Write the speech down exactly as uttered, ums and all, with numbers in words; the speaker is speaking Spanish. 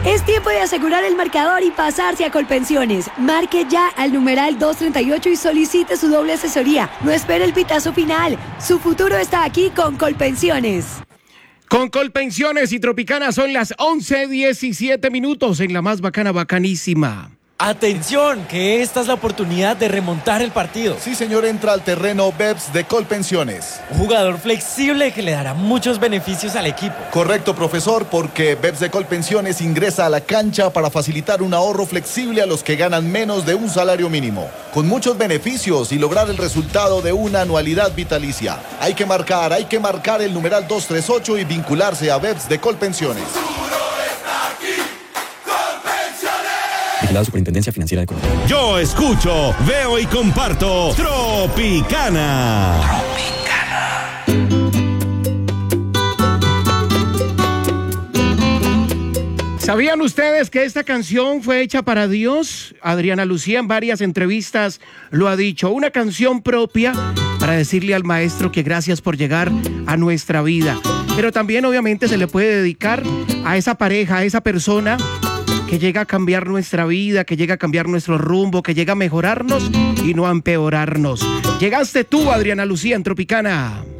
Es tiempo de asegurar el marcador y pasarse a Colpensiones. Marque ya al numeral doscientos treinta y ocho y solicite su doble asesoría. No espere el pitazo final. Su futuro está aquí con Colpensiones. Con Colpensiones y Tropicana son las once diecisiete minutos en la más bacana, bacanísima. ¡Atención! Que esta es la oportunidad de remontar el partido. Sí, señor, entra al terreno Beps de Colpensiones. Un jugador flexible que le dará muchos beneficios al equipo. Correcto, profesor, porque Beps de Colpensiones ingresa a la cancha para facilitar un ahorro flexible a los que ganan menos de un salario mínimo, con muchos beneficios y lograr el resultado de una anualidad vitalicia. Hay que marcar, hay que marcar el numeral doscientos treinta y ocho y vincularse a Beps de Colpensiones. La Superintendencia Financiera de Colombia. Yo escucho, veo y comparto Tropicana. ¿Sabían ustedes que esta canción fue hecha para Dios? Adriana Lucía en varias entrevistas lo ha dicho. Una canción propia para decirle al maestro que gracias por llegar a nuestra vida. Pero también obviamente se le puede dedicar a esa pareja, a esa persona que llega a cambiar nuestra vida, que llega a cambiar nuestro rumbo, que llega a mejorarnos y no a empeorarnos. Llegaste tú, Adriana Lucía, en Tropicana.